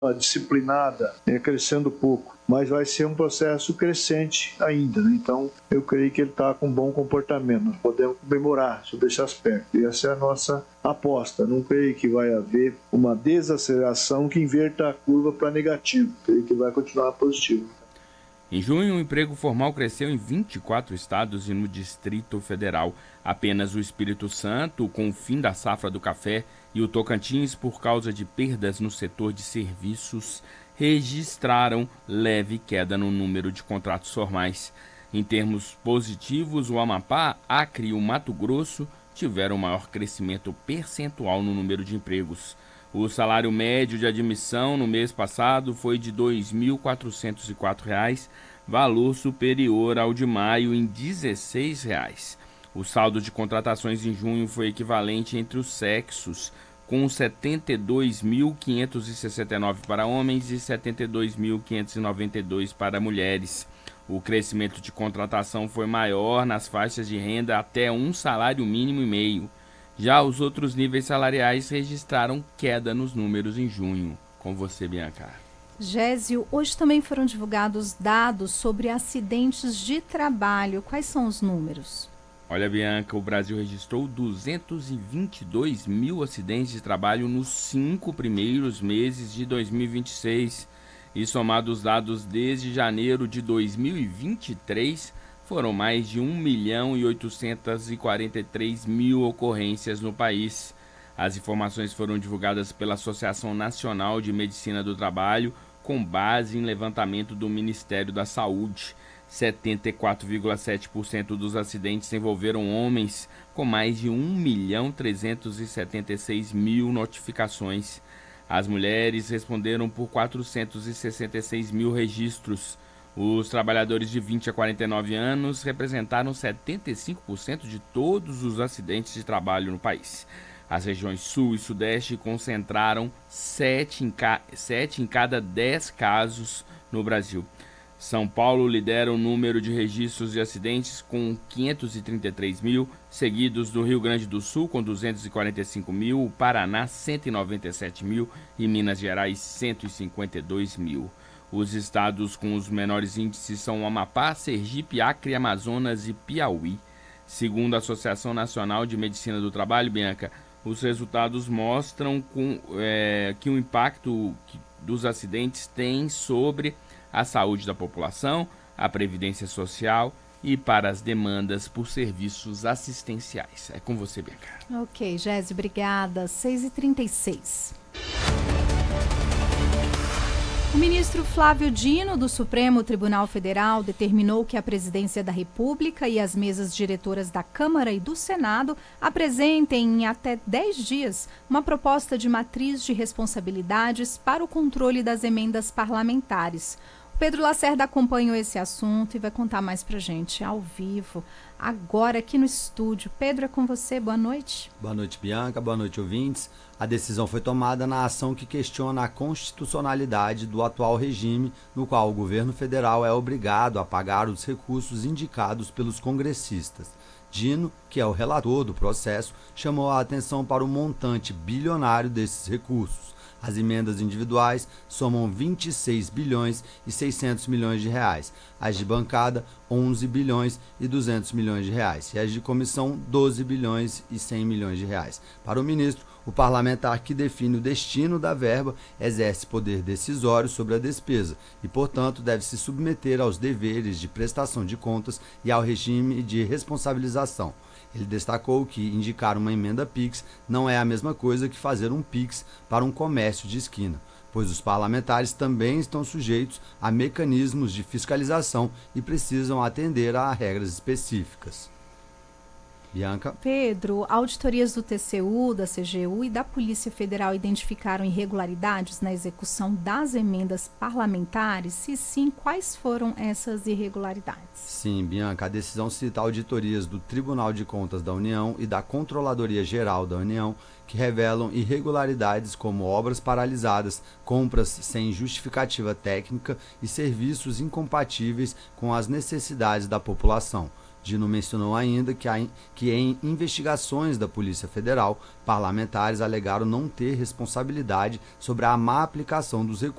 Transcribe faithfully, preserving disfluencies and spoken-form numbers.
disciplinada, é, crescendo pouco, mas vai ser um processo crescente ainda, né? Então eu creio que ele está com bom comportamento, nós podemos comemorar sobre esse aspecto, e essa é a nossa aposta. Não creio que vai haver uma desaceleração que inverta a curva para negativo, creio que vai continuar positivo. Em junho, o emprego formal cresceu em vinte e quatro estados e no Distrito Federal. Apenas o Espírito Santo, com o fim da safra do café, e o Tocantins, por causa de perdas no setor de serviços, registraram leve queda no número de contratos formais. Em termos positivos, o Amapá, Acre e o Mato Grosso tiveram maior crescimento percentual no número de empregos. O salário médio de admissão no mês passado foi de dois mil quatrocentos e quatro reais, valor superior ao de maio em dezesseis reais. O saldo de contratações em junho foi equivalente entre os sexos, com setenta e dois mil quinhentos e sessenta e nove para homens e setenta e dois mil quinhentos e noventa e dois para mulheres. O crescimento de contratação foi maior nas faixas de renda até um salário mínimo e meio. Já os outros níveis salariais registraram queda nos números em junho. Com você, Bianca. Gésio, hoje também foram divulgados dados sobre acidentes de trabalho. Quais são os números? Olha, Bianca, o Brasil registrou duzentos e vinte e dois mil acidentes de trabalho nos cinco primeiros meses de dois mil e vinte e seis. E somados os dados desde janeiro de dois mil e vinte e três, foram mais de um milhão e oitocentos e quarenta e três mil ocorrências no país. As informações foram divulgadas pela Associação Nacional de Medicina do Trabalho, com base em levantamento do Ministério da Saúde. setenta e quatro vírgula sete por cento dos acidentes envolveram homens, com mais de um milhão trezentos e setenta e seis mil notificações. As mulheres responderam por quatrocentos e sessenta e seis mil registros. Os trabalhadores de vinte a quarenta e nove anos representaram setenta e cinco por cento de todos os acidentes de trabalho no país. As regiões Sul e Sudeste concentraram sete em, ca... sete em cada dez casos no Brasil. São Paulo lidera o número de registros de acidentes com quinhentos e trinta e três mil, seguidos do Rio Grande do Sul com duzentos e quarenta e cinco mil, o Paraná cento e noventa e sete mil e Minas Gerais cento e cinquenta e dois mil. Os estados com os menores índices são Amapá, Sergipe, Acre, Amazonas e Piauí. Segundo a Associação Nacional de Medicina do Trabalho, Bianca, os resultados mostram com, é, que o impacto dos acidentes tem sobre a saúde da população, a previdência social e para as demandas por serviços assistenciais. É com você, Bianca. Ok, Gésio, obrigada. seis e trinta e seis. O ministro Flávio Dino, do Supremo Tribunal Federal, determinou que a Presidência da República e as mesas diretoras da Câmara e do Senado apresentem em até dez dias uma proposta de matriz de responsabilidades para o controle das emendas parlamentares. Pedro Lacerda acompanhou esse assunto e vai contar mais pra gente ao vivo, agora aqui no estúdio. Pedro, é com você, boa noite. Boa noite, Bianca, boa noite, ouvintes. A decisão foi tomada na ação que questiona a constitucionalidade do atual regime, no qual o governo federal é obrigado a pagar os recursos indicados pelos congressistas. Dino, que é o relator do processo, chamou a atenção para o montante bilionário desses recursos. As emendas individuais somam vinte e seis bilhões e seiscentos milhões de reais, as de bancada onze bilhões e duzentos milhões de reais e as de comissão doze bilhões e cem milhões de reais. Para o ministro, o parlamentar que define o destino da verba exerce poder decisório sobre a despesa e, portanto, deve se submeter aos deveres de prestação de contas e ao regime de responsabilização. Ele destacou que indicar uma emenda Pix não é a mesma coisa que fazer um Pix para um comércio de esquina, pois os parlamentares também estão sujeitos a mecanismos de fiscalização e precisam atender a regras específicas. Bianca. Pedro, auditorias do T C U, da C G U e da Polícia Federal identificaram irregularidades na execução das emendas parlamentares? Se sim, quais foram essas irregularidades? Sim, Bianca, a decisão cita auditorias do Tribunal de Contas da União e da Controladoria Geral da União, que revelam irregularidades como obras paralisadas, compras sem justificativa técnica e serviços incompatíveis com as necessidades da população. Dino mencionou ainda que, há, que em investigações da Polícia Federal, parlamentares alegaram não ter responsabilidade sobre a má aplicação dos recursos